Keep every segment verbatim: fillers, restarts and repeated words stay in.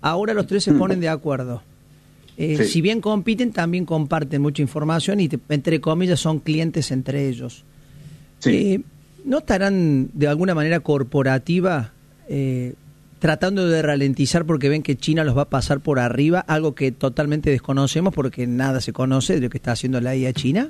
Ahora los tres se ponen de acuerdo. Eh, Sí. Si bien compiten, también comparten mucha información y, te- entre comillas, son clientes entre ellos. Sí. Eh, ¿No estarán de alguna manera corporativa eh, tratando de ralentizar porque ven que China los va a pasar por arriba, algo que totalmente desconocemos porque nada se conoce de lo que está haciendo la I A China?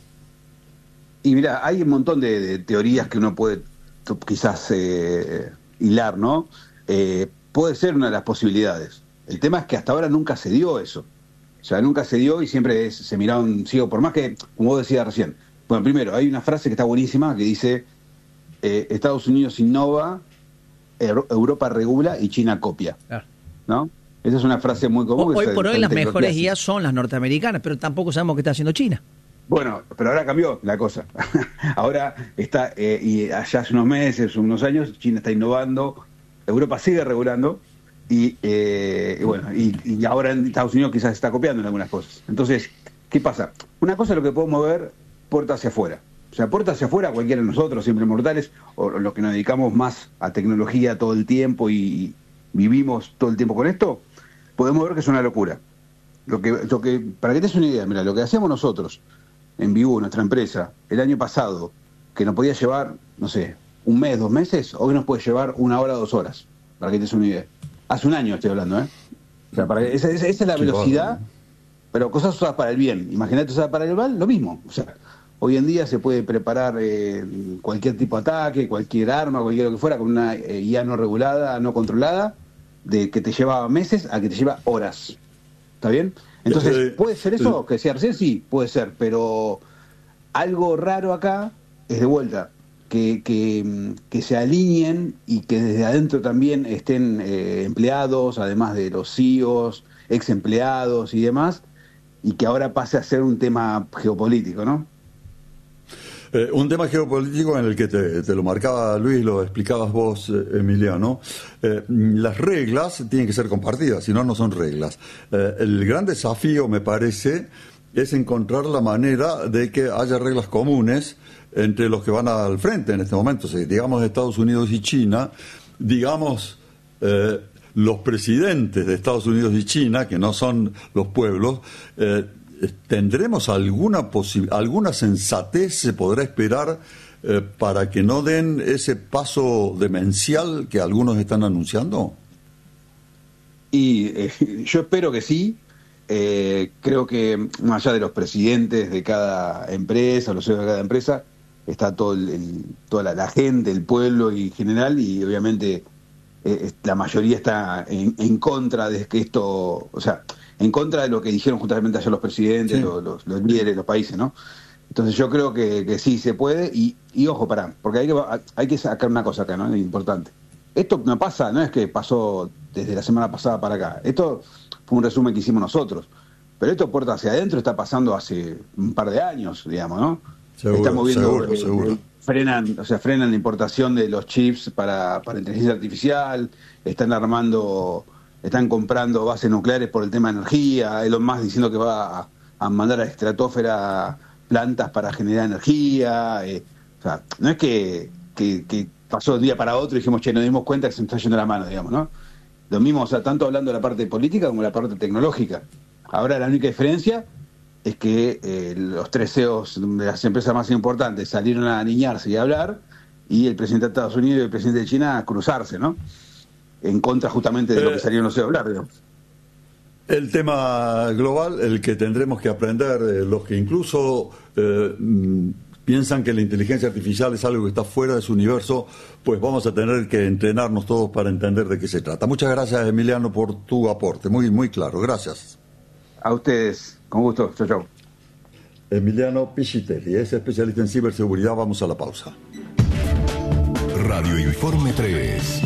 Y mira, hay un montón de, de teorías que uno puede t- quizás eh, hilar, ¿no? Eh, puede ser una de las posibilidades. El tema es que hasta ahora nunca se dio eso. O sea, nunca se dio y siempre es- se miraron ciego, por más que, como vos decías recién. Bueno, primero, hay una frase que está buenísima que dice, eh, Estados Unidos innova, Euro- Europa regula y China copia, Claro. ¿no? Esa es una frase muy común. Hoy que se- por hoy se las tecnología mejores así. I A son las norteamericanas, pero tampoco sabemos qué está haciendo China. Bueno, pero ahora cambió la cosa. Ahora está, eh, y allá hace unos meses, unos años, China está innovando, Europa sigue regulando, y, eh, y bueno, y, y ahora en Estados Unidos quizás está copiando en algunas cosas. Entonces, ¿qué pasa? Una cosa es lo que podemos ver puerta hacia afuera. O sea, puerta hacia afuera, cualquiera de nosotros, simples mortales, o los que nos dedicamos más a tecnología todo el tiempo y vivimos todo el tiempo con esto, podemos ver que es una locura. Lo que, lo que, para que te des una idea, mira, lo que hacíamos nosotros en Vivo, nuestra empresa, el año pasado, que nos podía llevar, no sé, un mes, dos meses, hoy nos puede llevar una hora, dos horas, para que te des una idea. Hace un año estoy hablando, ¿eh? O sea, para, esa, esa, esa es la Qué velocidad, bárbaro. pero cosas usadas para el bien. Imagínate usadas para el mal, lo mismo. O sea, hoy en día se puede preparar eh, cualquier tipo de ataque, cualquier arma, cualquier lo que fuera, con una eh, I A no regulada, no controlada, de que te lleva meses a que te lleva horas. ¿Está bien? Entonces, Eh, ¿puede ser eso? eh. Que sea recién, sí, puede ser, pero algo raro acá es de vuelta, que, que, que se alineen y que desde adentro también estén eh, empleados, además de los C E Os, ex empleados y demás, y que ahora pase a ser un tema geopolítico, ¿no? Eh, un tema geopolítico en el que te, te lo marcaba Luis, lo explicabas vos, eh, Emiliano. Eh, las reglas tienen que ser compartidas, si no, no son reglas. Eh, el gran desafío, me parece, es encontrar la manera de que haya reglas comunes entre los que van al frente en este momento. O sea, digamos Estados Unidos y China, digamos eh, los presidentes de Estados Unidos y China, que no son los pueblos, eh, ¿tendremos alguna posi- alguna sensatez se podrá esperar eh, para que no den ese paso demencial que algunos están anunciando? Y eh, yo espero que sí. Eh, creo que más allá de los presidentes de cada empresa, los C E Os de cada empresa, está todo el, el- toda la, la gente, el pueblo en general, y obviamente eh, la mayoría está en, en contra de que esto, o sea, en contra de lo que dijeron justamente ayer los presidentes, Sí. los, los, los líderes de los países, ¿no? Entonces yo creo que, que sí se puede, y, y ojo, pará, porque hay que, hay que sacar una cosa acá, ¿no? Importante. Esto no pasa, no es que pasó desde la semana pasada para acá. Esto fue un resumen que hicimos nosotros. Pero esto puerta hacia adentro está pasando hace un par de años, digamos, ¿no? Seguro, Estamos viendo seguro, eh, seguro. frenan, o sea, frenan la importación de los chips para, para inteligencia artificial, están armando, están comprando bases nucleares por el tema de energía, Elon Musk diciendo que va a, a mandar a la estratosfera plantas para generar energía, eh, o sea, no es que, que, que pasó de un día para otro y dijimos, che, nos dimos cuenta que se nos está yendo la mano, digamos, ¿no? Lo mismo, o sea, tanto hablando de la parte política como de la parte tecnológica. Ahora la única diferencia es que eh, los tres C E Os de las empresas más importantes salieron a niñarse y a hablar, y el presidente de Estados Unidos y el presidente de China a cruzarse, ¿no? En contra justamente de lo que salieron los C E Os a hablar, digamos. El tema global, el que tendremos que aprender, eh, los que incluso eh, mm, piensan que la inteligencia artificial es algo que está fuera de su universo, pues vamos a tener que entrenarnos todos para entender de qué se trata. Muchas gracias, Emiliano, por tu aporte, muy, muy claro, gracias. A ustedes, con gusto, chau, chau. Emiliano Piscitelli es especialista en ciberseguridad. Vamos a la pausa. Radio Informe tres.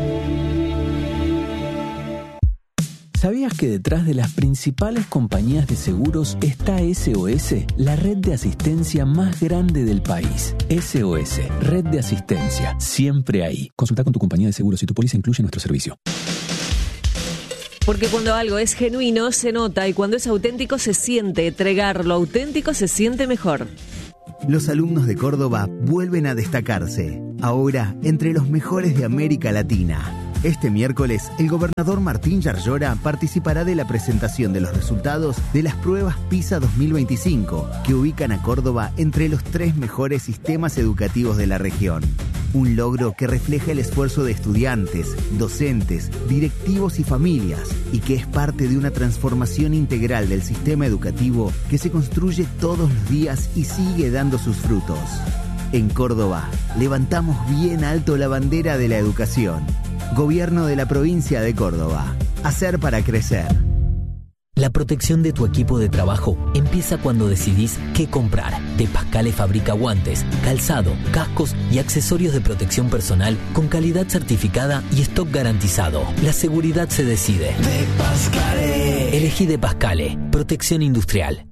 ¿Sabías que detrás de las principales compañías de seguros está S O S, la red de asistencia más grande del país? S O S, red de asistencia, siempre ahí. Consulta con tu compañía de seguros si tu póliza incluye nuestro servicio. Porque cuando algo es genuino se nota, y cuando es auténtico se siente. Entregar lo auténtico se siente mejor. Los alumnos de Córdoba vuelven a destacarse, ahora entre los mejores de América Latina. Este miércoles, el gobernador Martín Yarlora participará de la presentación de los resultados de las pruebas PISA dos mil veinticinco, que ubican a Córdoba entre los tres mejores sistemas educativos de la región. Un logro que refleja el esfuerzo de estudiantes, docentes, directivos y familias, y que es parte de una transformación integral del sistema educativo que se construye todos los días y sigue dando sus frutos. En Córdoba, levantamos bien alto la bandera de la educación. Gobierno de la provincia de Córdoba. Hacer para crecer. La protección de tu equipo de trabajo empieza cuando decidís qué comprar. De Pascale fabrica guantes, calzado, cascos y accesorios de protección personal con calidad certificada y stock garantizado. La seguridad se decide. De Pascale. Elegí De Pascale. Protección industrial.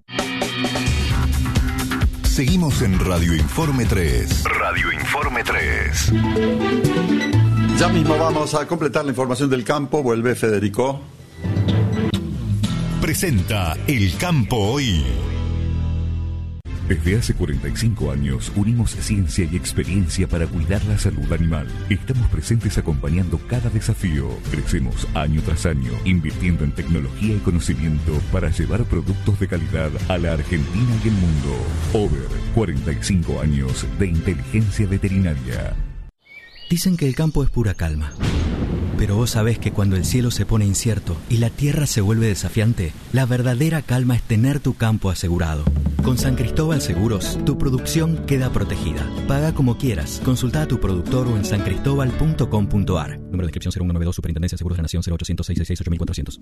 Seguimos en Radio Informe tres. Radio Informe tres. Ya mismo vamos a completar la información del campo. Vuelve Federico. Presenta El Campo Hoy. Desde hace cuarenta y cinco años unimos ciencia y experiencia para cuidar la salud animal. Estamos presentes acompañando cada desafío. Crecemos año tras año, invirtiendo en tecnología y conocimiento para llevar productos de calidad a la Argentina y el mundo. Over, cuarenta y cinco años de inteligencia veterinaria. Dicen que el campo es pura calma. Pero vos sabés que cuando el cielo se pone incierto y la tierra se vuelve desafiante, la verdadera calma es tener tu campo asegurado. Con San Cristóbal Seguros, tu producción queda protegida. Paga como quieras. Consulta a tu productor o en san cristóbal punto com punto a r. Número de inscripción cero uno noventa y dos, Superintendencia de Seguros de la Nación, cero ochocientos, seiscientos sesenta y seis, ocho mil cuatrocientos.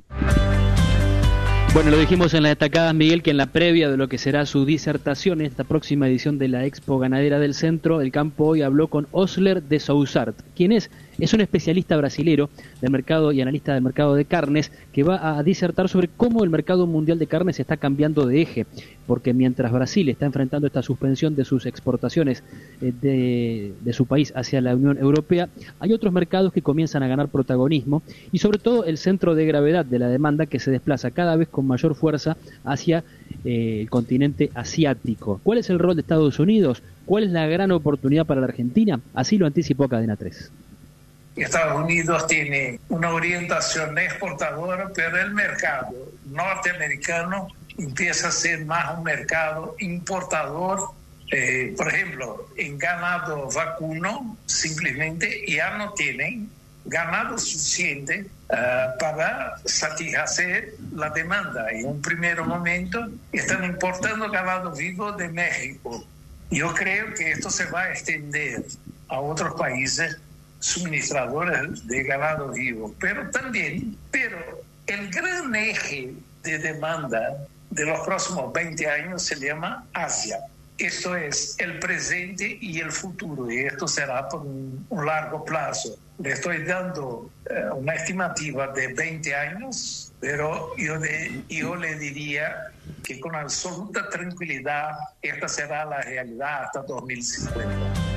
Bueno, lo dijimos en las destacadas, Miguel, que en la previa de lo que será su disertación en esta próxima edición de la Expo Ganadera del Centro, El Campo Hoy habló con Osler de Soussart, quien es, es un especialista brasilero del mercado y analista del mercado de carnes, que va a disertar sobre cómo el mercado mundial de carnes está cambiando de eje, porque mientras Brasil está enfrentando esta suspensión de sus exportaciones eh, de, de su país hacia la Unión Europea, hay otros mercados que comienzan a ganar protagonismo y sobre todo el centro de gravedad de la demanda que se desplaza cada vez con mayor fuerza hacia eh, el continente asiático. ¿Cuál es el rol de Estados Unidos? ¿Cuál es la gran oportunidad para la Argentina? Así lo anticipó Cadena tres. Estados Unidos tiene una orientación exportadora, pero el mercado norteamericano empieza a ser más un mercado importador. Eh, por ejemplo, en ganado vacuno simplemente ya no tienen ganado suficiente uh, para satisfacer la demanda. En un primer momento están importando ganado vivo de México. Yo creo que esto se va a extender a otros países suministradores de ganado vivo, pero también, pero el gran eje de demanda de los próximos veinte años se llama Asia. Esto es el presente y el futuro, y esto será por un, un largo plazo. Le estoy dando eh, una estimativa de veinte años, pero yo, de, yo le diría que con absoluta tranquilidad esta será la realidad hasta dos mil cincuenta.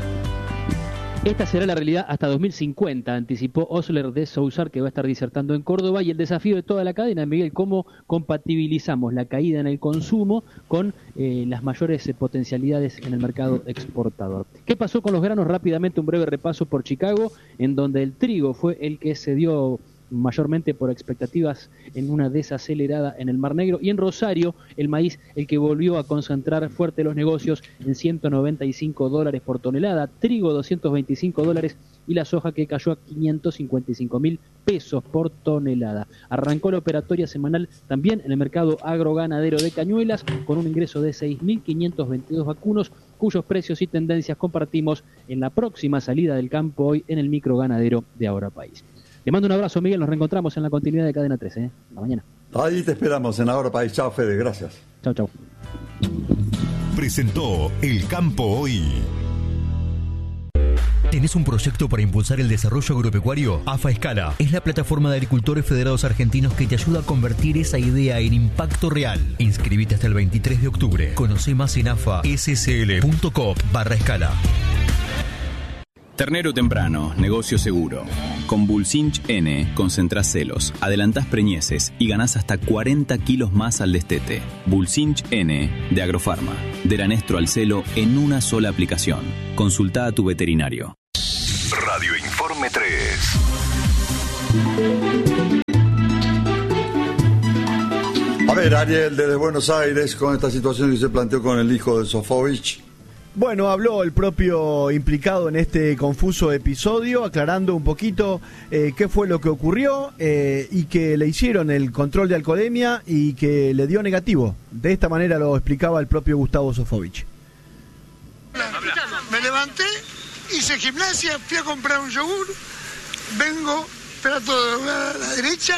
Esta será la realidad hasta dos mil cincuenta, anticipó Osler de Soussart, que va a estar disertando en Córdoba, y el desafío de toda la cadena, Miguel, cómo compatibilizamos la caída en el consumo con eh, las mayores eh, potencialidades en el mercado exportador. ¿Qué pasó con los granos? Rápidamente un breve repaso por Chicago, en donde el trigo fue el que se dio mayormente por expectativas en una desacelerada en el Mar Negro, y en Rosario el maíz el que volvió a concentrar fuerte los negocios en ciento noventa y cinco dólares por tonelada, trigo doscientos veinticinco dólares y la soja que cayó a quinientos cincuenta y cinco mil pesos por tonelada. Arrancó la operatoria semanal también en el mercado agroganadero de Cañuelas con un ingreso de seis mil quinientos veintidós vacunos, cuyos precios y tendencias compartimos en la próxima salida del campo hoy en el microganadero de Ahora País. Le mando un abrazo, Miguel. Nos reencontramos en la continuidad de Cadena tres, ¿eh? Hasta mañana. Ahí te esperamos en Ahora País. Chao, Fede. Gracias. Chao, chao. Presentó El Campo Hoy. ¿Tenés un proyecto para impulsar el desarrollo agropecuario? AFA Escala es la plataforma de agricultores federados argentinos que te ayuda a convertir esa idea en impacto real. Inscribite hasta el veintitrés de octubre. Conoce más en afa s c l punto com barra escala. Ternero temprano, negocio seguro. Con Bulsinch N concentrás celos, adelantás preñeces y ganás hasta cuarenta kilos más al destete. Bulsinch N de Agrofarma. Del anestro al celo en una sola aplicación. Consultá a tu veterinario. Radio Informe tres. A ver, Ariel, desde Buenos Aires, con esta situación que se planteó con el hijo de Sofovich. Bueno, habló el propio implicado en este confuso episodio, aclarando un poquito eh, qué fue lo que ocurrió eh, y que le hicieron el control de alcoholemia y que le dio negativo. De esta manera lo explicaba el propio Gustavo Sofovich. Me levanté, hice gimnasia, fui a comprar un yogur, vengo, trato de doblar a la derecha,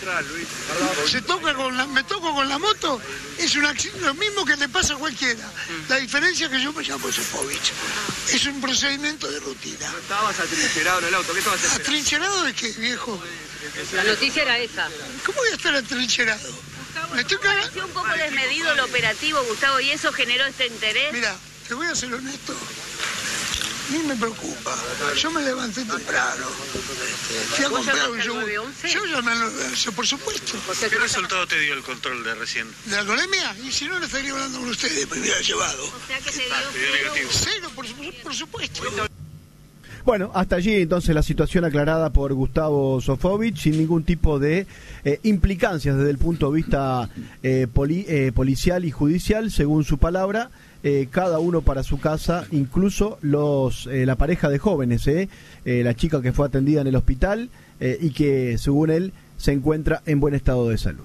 se toca con la, me toco con la moto, es un accidente, lo mismo que le pasa a cualquiera. La diferencia es que yo me llamo Sofovich. Es un procedimiento de rutina. ¿No estabas atrincherado en el auto? ¿Qué estabas haciendo? ¿Atrincherado de qué, viejo? La noticia era esa. ¿Cómo voy a estar atrincherado? Me estoy cagando. Pareció un poco desmedido el operativo, Gustavo, y eso generó este interés. Mira, te voy a ser honesto. Ni me preocupa. Yo me levanté temprano. Fui a comprar un yogur. Yo llamé al nueve once, por supuesto. ¿Qué resultado te dio el control de recién? ¿De alcoholemia? Y si no, le estaría hablando con ustedes, me hubiera llevado. O sea que se dio negativo. Cero, por, por supuesto. Bueno, hasta allí entonces la situación aclarada por Gustavo Sofovich, sin ningún tipo de eh, implicancias desde el punto de vista eh, poli, eh, policial y judicial, según su palabra. Eh, cada uno para su casa, incluso los eh, la pareja de jóvenes, eh, eh, la chica que fue atendida en el hospital eh, y que, según él, se encuentra en buen estado de salud.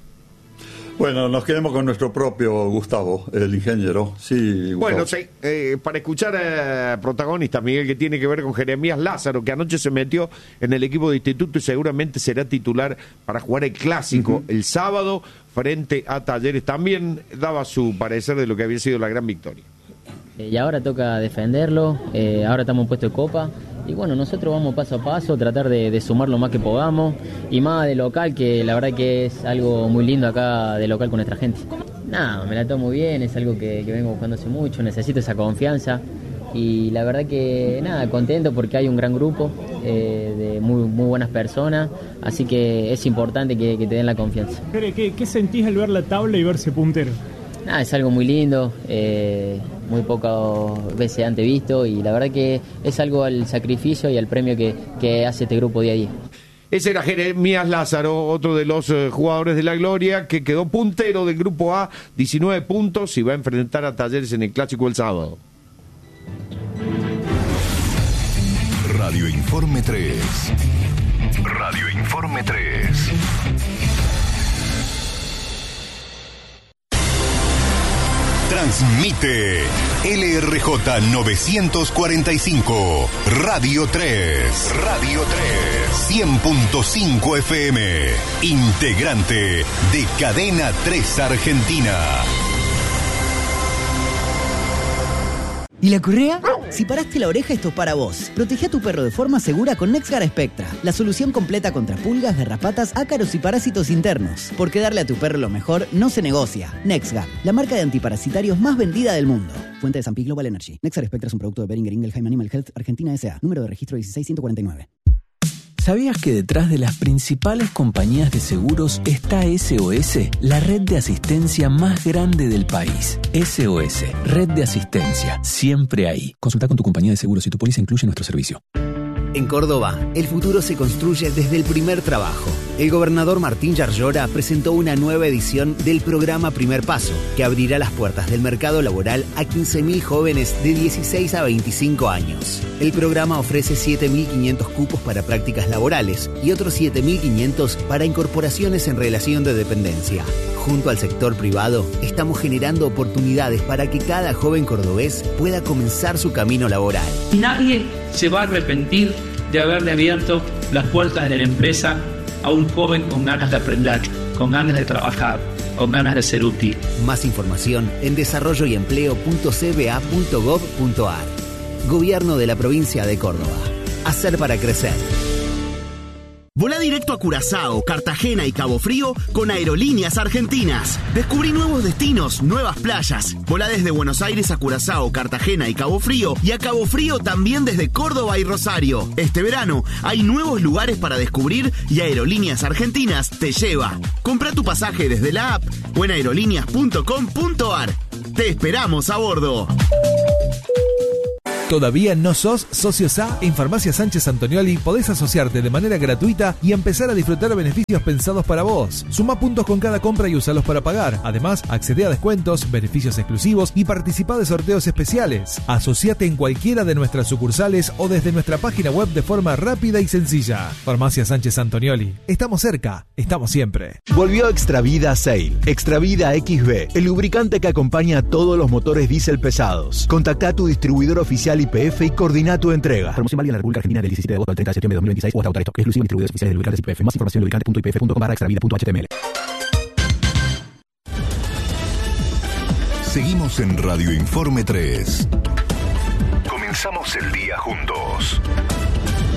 Bueno, nos quedemos con nuestro propio Gustavo, el ingeniero. Sí, Gustavo. Bueno, sí, eh, para escuchar a protagonista, Miguel, que tiene que ver con Jeremías Lázaro, que anoche se metió en el equipo de instituto y seguramente será titular para jugar el clásico uh-huh. el sábado frente a Talleres. También daba su parecer de lo que había sido la gran victoria. Y ahora toca defenderlo, eh, ahora estamos en puesto de copa y bueno, nosotros vamos paso a paso, tratar de, de sumar lo más que podamos y más de local, que la verdad que es algo muy lindo acá de local con nuestra gente. Nada, me la tomo muy bien, es algo que, que vengo buscando hace mucho, necesito esa confianza y la verdad que nada, contento porque hay un gran grupo eh, de muy, muy buenas personas, así que es importante que, que te den la confianza. ¿Qué, qué sentís al ver la tabla y verse puntero? Nada, es algo muy lindo, eh, muy pocas veces antes visto y la verdad que es algo al sacrificio y al premio que, que hace este grupo día a día. Ese era Jeremías Lázaro, otro de los eh, jugadores de la Gloria, que quedó puntero del grupo A, diecinueve puntos, y va a enfrentar a Talleres en el Clásico el sábado. Radio Informe tres. Radio Informe tres. Transmite L R J novecientos cuarenta y cinco, Radio tres. Radio tres. cien punto cinco F M. Integrante de Cadena tres Argentina. ¿Y la correa? Si paraste la oreja, esto es para vos. Protege a tu perro de forma segura con NexGard Spectra, la solución completa contra pulgas, garrapatas, ácaros y parásitos internos. Porque darle a tu perro lo mejor no se negocia. NexGard, la marca de antiparasitarios más vendida del mundo. Fuente de San Pi Global Energy. NexGard Spectra es un producto de Boehringer Ingelheim Animal Health Argentina S A. Número de registro dieciséis ciento cuarenta y nueve. ¿Sabías que detrás de las principales compañías de seguros está S O S, la red de asistencia más grande del país? S O S, red de asistencia, siempre ahí. Consulta con tu compañía de seguros si tu póliza incluye nuestro servicio. En Córdoba, el futuro se construye desde el primer trabajo. El gobernador Martín Yarlora presentó una nueva edición del programa Primer Paso, que abrirá las puertas del mercado laboral a quince mil jóvenes de dieciséis a veinticinco años. El programa ofrece siete mil quinientos cupos para prácticas laborales y otros siete mil quinientos para incorporaciones en relación de dependencia. Junto al sector privado, estamos generando oportunidades para que cada joven cordobés pueda comenzar su camino laboral. Nadie se va a arrepentir de haberle abierto las puertas de la empresa a un joven con ganas de aprender, con ganas de trabajar, con ganas de ser útil. Más información en desarrollo y empleo punto c b a punto gov punto a r. Gobierno de la provincia de Córdoba. Hacer para crecer. Volá directo a Curazao, Cartagena y Cabo Frío con Aerolíneas Argentinas. Descubrí nuevos destinos, nuevas playas. Volá desde Buenos Aires a Curazao, Cartagena y Cabo Frío, y a Cabo Frío también desde Córdoba y Rosario. Este verano hay nuevos lugares para descubrir y Aerolíneas Argentinas te lleva. Compra tu pasaje desde la app o en aerolíneas punto com punto a r. Te esperamos a bordo. ¿Todavía no sos socio S A? En Farmacia Sánchez Antonioli podés asociarte de manera gratuita y empezar a disfrutar beneficios pensados para vos. Suma puntos con cada compra y usalos para pagar. Además, accede a descuentos, beneficios exclusivos y participa de sorteos especiales. Asociate en cualquiera de nuestras sucursales o desde nuestra página web de forma rápida y sencilla. Farmacia Sánchez Antonioli. Estamos cerca, estamos siempre. Volvió Extravida Sail. Extravida X B, el lubricante que acompaña a todos los motores diésel pesados. Contacta a tu distribuidor oficial Y P F y coordina tu entrega. Promoción válida en la República Argentina del diecisiete de agosto al treinta de septiembre de dos mil veintiséis o hasta agotar esto. Exclusivo en distribuidores oficiales de lubricantes Y P F. Más información en lubricante punto i p f punto com barra extravida punto h t m l. Seguimos en Radio Informe tres. Comenzamos el día juntos.